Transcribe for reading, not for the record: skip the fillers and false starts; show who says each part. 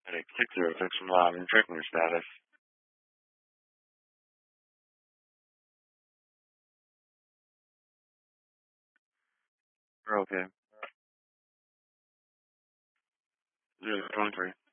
Speaker 1: At a click through fix from live and tracking status. We're okay. 023.